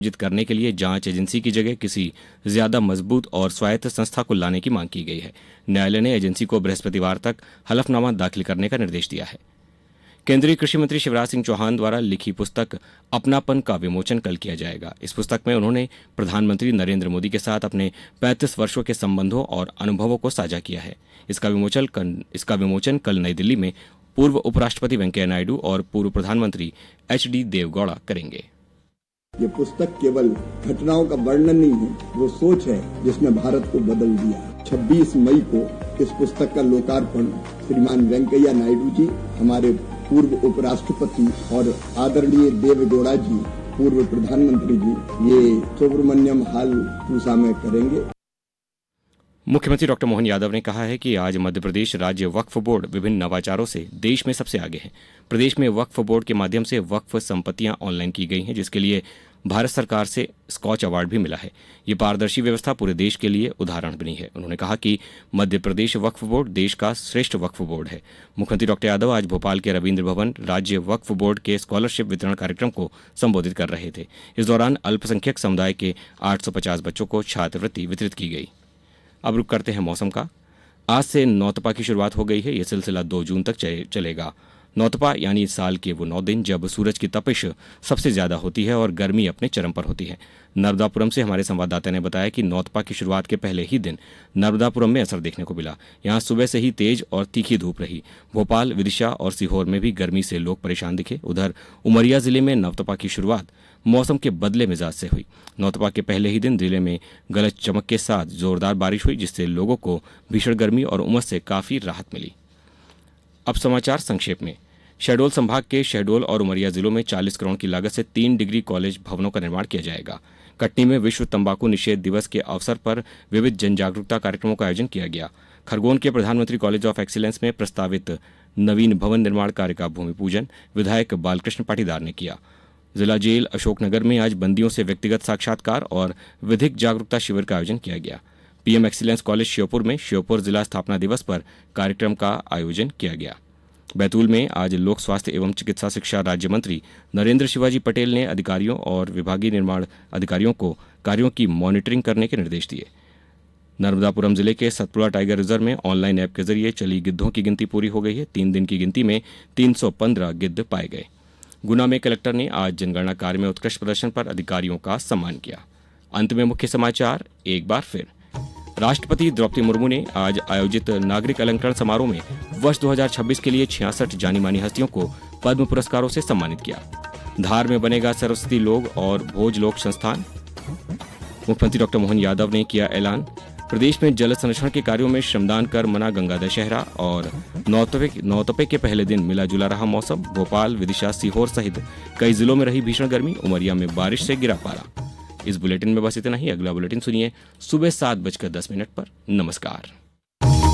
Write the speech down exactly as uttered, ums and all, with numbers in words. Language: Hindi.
आयोजित करने के लिए जांच एजेंसी की जगह किसी ज्यादा मजबूत और स्वायत्त संस्था को लाने की मांग की गई है। न्यायालय ने एजेंसी को बृहस्पतिवार तक हलफनामा दाखिल करने का निर्देश दिया है। केंद्रीय कृषि मंत्री शिवराज सिंह चौहान द्वारा लिखी पुस्तक अपनापन का विमोचन कल किया जाएगा। इस पुस्तक में उन्होंने प्रधानमंत्री नरेंद्र मोदी के साथ अपने पैंतीस वर्षों के संबंधों और अनुभवों को साझा किया है। इसका विमोचन कल इसका विमोचन कल नई दिल्ली में पूर्व उपराष्ट्रपति वेंकैया नायडू और पूर्व प्रधानमंत्री एच डी देवगौड़ा करेंगे। ये पुस्तक केवल घटनाओं का वर्णन नहीं है, वो सोच है जिसने भारत को बदल दिया। छब्बीस मई को इस पुस्तक का लोकार्पण श्रीमान वेंकैया नायडू जी, हमारे पूर्व उपराष्ट्रपति और आदरणीय देवगौड़ा जी, पूर्व प्रधानमंत्री जी, ये सुब्रमण्यम हॉल पूसा में करेंगे। मुख्यमंत्री डॉक्टर मोहन यादव ने कहा है कि आज मध्य प्रदेश राज्य वक्फ बोर्ड विभिन्न नवाचारों से देश में सबसे आगे है। प्रदेश में वक्फ बोर्ड के माध्यम से वक्फ संपत्तियां ऑनलाइन की गई हैं, जिसके लिए भारत सरकार से स्कॉच अवार्ड भी मिला है। ये पारदर्शी व्यवस्था पूरे देश के लिए उदाहरण बनी है। उन्होंने कहा कि मध्य प्रदेश वक्फ बोर्ड देश का श्रेष्ठ वक्फ बोर्ड है। मुख्यमंत्री डॉक्टर यादव आज भोपाल के रविंद्र भवन राज्य वक्फ बोर्ड के स्कॉलरशिप वितरण कार्यक्रम को संबोधित कर रहे थे। इस दौरान अल्पसंख्यक समुदाय के आठ सौ पचास बच्चों को छात्रवृत्ति वितरित की गई। अब रुक करते हैं मौसम का। आज से नौतपा की शुरुआत हो गई है। यह सिलसिला दो जून तक चलेगा। नौतपा यानी साल के वो नौ दिन जब सूरज की तपिश सबसे ज्यादा होती है और गर्मी अपने चरम पर होती है। नर्मदापुरम से हमारे संवाददाता ने बताया कि नौतपा की शुरुआत के पहले ही दिन नर्मदापुरम में असर देखने को मिला। यहां सुबह से ही तेज और तीखी धूप रही। भोपाल, विदिशा और सीहोर में भी गर्मी से लोग परेशान दिखे। उधर उमरिया जिले में नौतपा की शुरुआत मौसम के बदले मिजाज से हुई। नौतपा के पहले ही दिन जिले में गरज चमक के साथ जोरदार बारिश हुई, जिससे लोगों को भीषण गर्मी और उमस से काफी राहत मिली। अब समाचार संक्षेप में। शहडोल संभाग के शहडोल और उमरिया जिलों में चालीस करोड़ की लागत से तीन डिग्री कॉलेज भवनों का निर्माण किया जाएगा। कटनी में विश्व तंबाकू निषेध दिवस के अवसर पर विविध जन जागरूकता कार्यक्रमों का आयोजन किया गया। खरगोन के प्रधानमंत्री कॉलेज ऑफ एक्सीलेंस में प्रस्तावित नवीन भवन निर्माण कार्य का भूमि पूजन विधायक बालकृष्ण पाटीदार ने किया। जिला जेल अशोकनगर में आज बंदियों से व्यक्तिगत साक्षात्कार और विधिक जागरूकता शिविर का आयोजन किया गया। पीएम एक्सीलेंस कॉलेज श्योपुर में श्योपुर जिला स्थापना दिवस पर कार्यक्रम का आयोजन किया गया। बैतूल में आज लोक स्वास्थ्य एवं चिकित्सा शिक्षा राज्य मंत्री नरेंद्र शिवाजी पटेल ने अधिकारियों और विभागीय निर्माण अधिकारियों को कार्यों की मॉनिटरिंग करने के निर्देश दिए। नर्मदापुरम जिले के सतपुड़ा टाइगर रिजर्व में ऑनलाइन ऐप के जरिए चली गिद्धों की गिनती पूरी हो गई है। तीन दिन की गिनती में तीन सौ पंद्रह गिद्ध पाए गए। गुना में कलेक्टर ने आज जनगणना कार्य में उत्कृष्ट प्रदर्शन पर अधिकारियों का सम्मान किया। अंत में मुख्य समाचार एक बार फिर। राष्ट्रपति द्रौपदी मुर्मू ने आज आयोजित नागरिक अलंकरण समारोह में वर्ष दो हज़ार छब्बीस के लिए छियासठ जानी मानी हस्तियों को पद्म पुरस्कारों से सम्मानित किया। धार में बनेगा सरस्वती लोक और भोज लोक संस्थान। मुख्यमंत्री डॉक्टर मोहन यादव ने किया ऐलान। प्रदेश में जल संरक्षण के कार्यों में श्रमदान कर मना गंगा दशहरा। और नौतपे नौतपे के पहले दिन मिला जुला रहा मौसम। भोपाल, विदिशा, सीहोर सहित कई जिलों में रही भीषण गर्मी। उमरिया में बारिश से गिरा पारा। इस बुलेटिन में बस इतना ही। अगला बुलेटिन सुनिए सुबह सात बजकर दस मिनट पर। नमस्कार।